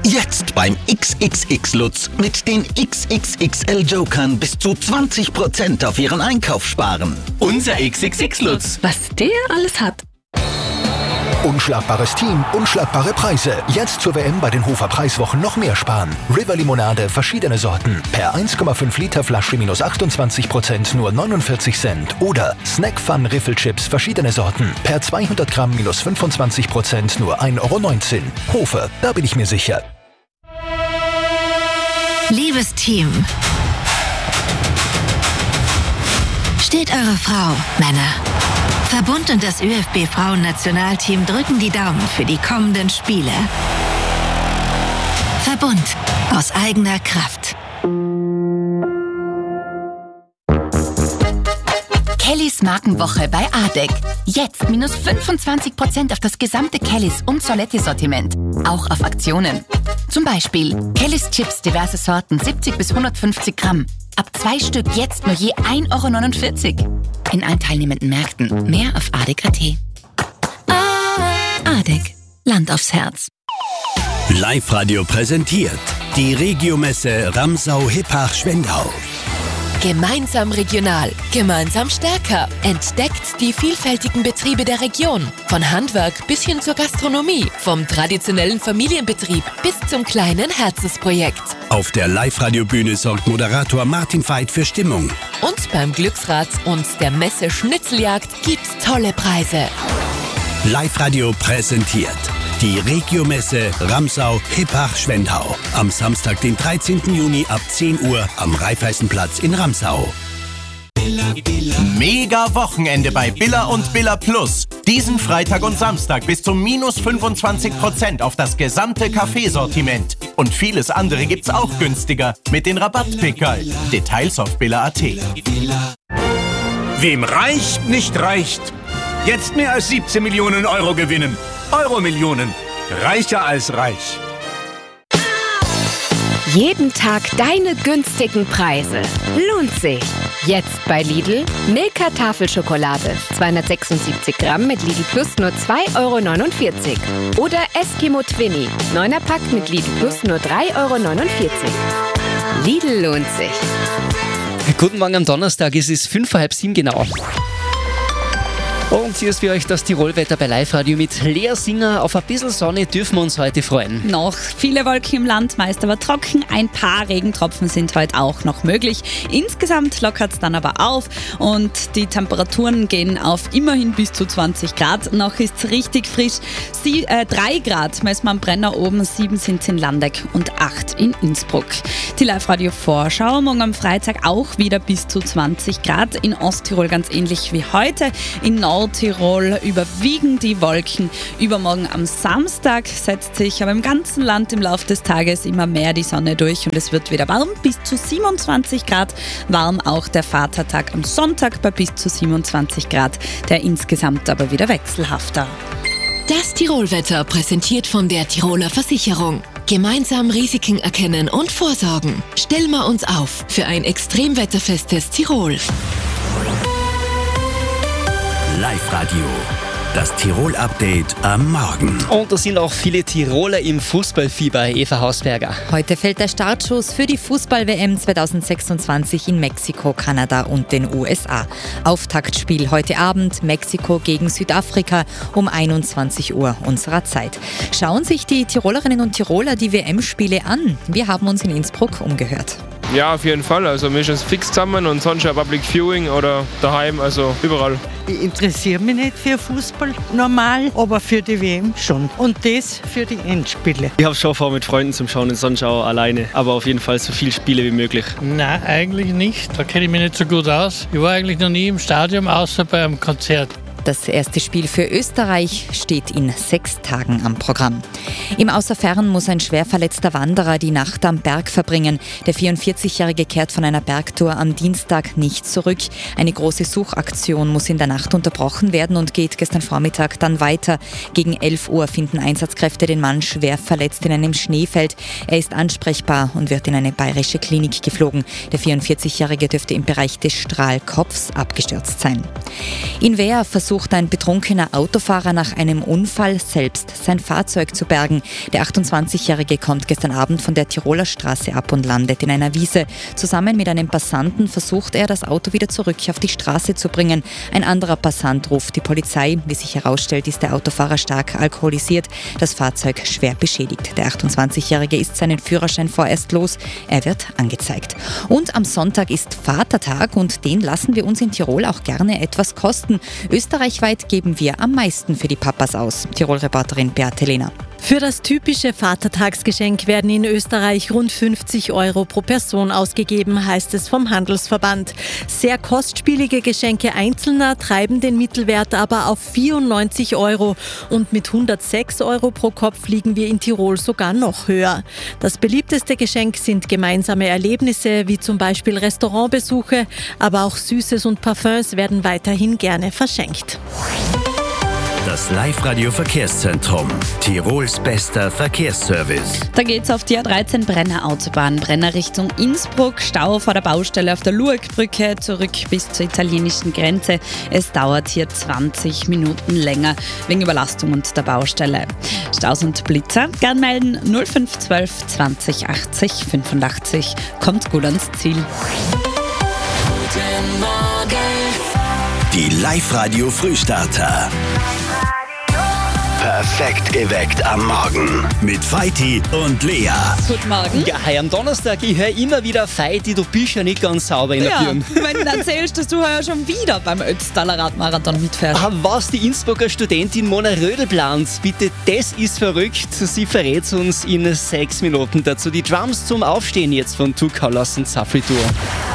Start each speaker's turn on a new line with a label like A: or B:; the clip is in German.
A: Jetzt beim XXX Lutz mit den XXXL Jokern bis zu 20% auf Ihren Einkauf sparen.
B: Unser XXX Lutz.
C: Was der alles hat.
D: Unschlagbares Team, unschlagbare Preise. Jetzt zur WM bei den Hofer Preiswochen noch mehr sparen. River Limonade, verschiedene Sorten. Per 1,5 Liter Flasche minus 28%, nur 49 Cent. Oder Snack Fun Riffelchips, verschiedene Sorten. Per 200 Gramm minus 25%, nur 1,19 Euro. Hofer, da bin ich mir sicher.
E: Liebes Team, steht eure Frau, Männer. Verbund und das ÖFB-Frauen-Nationalteam drücken die Daumen für die kommenden Spiele. Verbund aus eigener Kraft.
F: Kellys Markenwoche bei ADEC. Jetzt minus 25% auf das gesamte Kellys und Soletti-Sortiment. Auch auf Aktionen. Zum Beispiel Kellys Chips, diverse Sorten, 70 bis 150 Gramm. Ab 2 Stück jetzt nur je 1,49 Euro. In allen teilnehmenden Märkten. Mehr auf ADEC.at.
E: ADEC. Land aufs Herz.
G: Live-Radio präsentiert die Regiomesse Ramsau-Hippach-Schwendau.
H: Gemeinsam regional, gemeinsam stärker. Entdeckt die vielfältigen Betriebe der Region. Von Handwerk bis hin zur Gastronomie. Vom traditionellen Familienbetrieb bis zum kleinen Herzensprojekt.
G: Auf der Live-Radio-Bühne sorgt Moderator Martin Veit für Stimmung.
H: Und beim Glücksrad und der Messe Schnitzeljagd gibt's tolle Preise.
G: Live-Radio präsentiert die Regiomesse Ramsau-Hippach-Schwendau. Am Samstag, den 13. Juni ab 10 Uhr am Raiffeisenplatz in Ramsau.
B: Mega Wochenende bei Billa und Billa Plus. Diesen Freitag und Samstag bis zu minus 25% auf das gesamte Kaffeesortiment. Und vieles andere gibt's auch günstiger mit den Rabattpickerl. Details auf billa.at.
I: Wem reicht, nicht reicht. Jetzt mehr als 17 Millionen Euro gewinnen. Euro-Millionen. Reicher als reich.
C: Jeden Tag deine günstigen Preise. Lohnt sich. Jetzt bei Lidl Milka Tafelschokolade. 276 Gramm mit Lidl Plus nur 2,49 Euro. Oder Eskimo Twinny. 9er Pack mit Lidl Plus nur 3,49 Euro. Lidl lohnt sich.
J: Guten Morgen am Donnerstag, es ist 6:05 genau. Und hier ist für euch das Tirolwetter bei Live-Radio mit Lea Singer. Auf ein bisschen Sonne dürfen wir uns heute freuen.
K: Noch viele Wolken im Land, meist aber trocken. Ein paar Regentropfen sind heute auch noch möglich. Insgesamt lockert es dann aber auf und die Temperaturen gehen auf immerhin bis zu 20 Grad. Noch ist es richtig frisch. 3 Grad messen wir am Brenner oben, 7 sind es in Landeck und 8 in Innsbruck. Die Live-Radio-Vorschau morgen am Freitag auch wieder bis zu 20 Grad. In Osttirol ganz ähnlich wie heute. In Nordtirol überwiegen die Wolken. Übermorgen am Samstag setzt sich aber im ganzen Land im Laufe des Tages immer mehr die Sonne durch und es wird wieder warm, bis zu 27 Grad. Warm auch der Vatertag am Sonntag bei bis zu 27 Grad, der insgesamt aber wieder wechselhafter.
H: Das Tirolwetter präsentiert von der Tiroler Versicherung. Gemeinsam Risiken erkennen und vorsorgen. Stellen wir uns auf für ein extremwetterfestes Tirol.
G: Live-Radio. Das Tirol-Update am Morgen.
J: Und da sind auch viele Tiroler im Fußballfieber, Eva Hausberger.
L: Heute fällt der Startschuss für die Fußball-WM 2026 in Mexiko, Kanada und den USA. Auftaktspiel heute Abend, Mexiko gegen Südafrika um 21 Uhr unserer Zeit. Schauen sich die Tirolerinnen und Tiroler die WM-Spiele an. Wir haben uns in Innsbruck umgehört.
M: Ja, auf jeden Fall. Also wir sind fix zusammen und sonst ja Public Viewing oder daheim, also überall.
N: Ich interessiere mich nicht für Fußball normal, aber für die WM schon. Und das für die Endspiele.
O: Ich habe schon vor, mit Freunden zu schauen und sonst auch alleine. Aber auf jeden Fall so viele Spiele wie möglich.
P: Nein, eigentlich nicht. Da kenne ich mich nicht so gut aus. Ich war eigentlich noch nie im Stadion, außer bei einem Konzert.
L: Das erste Spiel für Österreich steht in 6 Tagen am Programm. Im Außerfern muss ein schwer verletzter Wanderer die Nacht am Berg verbringen. Der 44-Jährige kehrt von einer Bergtour am Dienstag nicht zurück. Eine große Suchaktion muss in der Nacht unterbrochen werden und geht gestern Vormittag dann weiter. Gegen 11 Uhr finden Einsatzkräfte den Mann schwer verletzt in einem Schneefeld. Er ist ansprechbar und wird in eine bayerische Klinik geflogen. Der 44-Jährige dürfte im Bereich des Strahlkopfs abgestürzt sein. In Wehr versucht versucht ein betrunkener Autofahrer nach einem Unfall selbst sein Fahrzeug zu bergen. Der 28-Jährige kommt gestern Abend von der Tiroler Straße ab und landet in einer Wiese. Zusammen mit einem Passanten versucht er, das Auto wieder zurück auf die Straße zu bringen. Ein anderer Passant ruft die Polizei. Wie sich herausstellt, ist der Autofahrer stark alkoholisiert, das Fahrzeug schwer beschädigt. Der 28-Jährige ist seinen Führerschein vorerst los. Er wird angezeigt. Und am Sonntag ist Vatertag und den lassen wir uns in Tirol auch gerne etwas kosten. Österreichweit geben wir am meisten für die Papas aus. Tirol-Reporterin Beate Lehner.
Q: Für das typische Vatertagsgeschenk werden in Österreich rund 50 € pro Person ausgegeben, heißt es vom Handelsverband. Sehr kostspielige Geschenke Einzelner treiben den Mittelwert aber auf 94 € und mit 106 € pro Kopf liegen wir in Tirol sogar noch höher. Das beliebteste Geschenk sind gemeinsame Erlebnisse, wie zum Beispiel Restaurantbesuche, aber auch Süßes und Parfums werden weiterhin gerne verschenkt.
G: Das Live-Radio-Verkehrszentrum. Tirols bester Verkehrsservice.
K: Da geht's auf die A13 Brenner Autobahn. Brenner Richtung Innsbruck. Stau vor der Baustelle auf der Lurgbrücke zurück bis zur italienischen Grenze. Es dauert hier 20 Minuten länger wegen Überlastung und der Baustelle. Staus und Blitzer. Gern melden 0512 20 80 85. Kommt gut ans Ziel.
G: Guten Morgen. Die Live-Radio-Frühstarter. Perfekt geweckt am Morgen. Mit Feiti und Lea.
K: Guten Morgen.
J: Ja, hi am Donnerstag. Ich höre immer wieder, Feiti, du bist ja nicht ganz sauber in der Birne.
K: Wenn du erzählst, dass du ja schon wieder beim Ötztaler Radmarathon mitfährst.
J: Was die Innsbrucker Studentin Mona Rödel plant, bitte, das ist verrückt. Sie verrät uns in 6 Minuten dazu. Die Drums zum Aufstehen jetzt von Two Colors und Safri Tour.